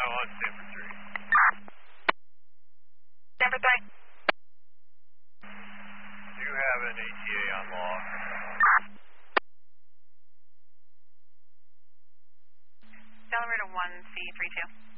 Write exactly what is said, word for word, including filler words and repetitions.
on Stanford three. Stanford three. Do you have an A T A on log? Accelerator one C three two.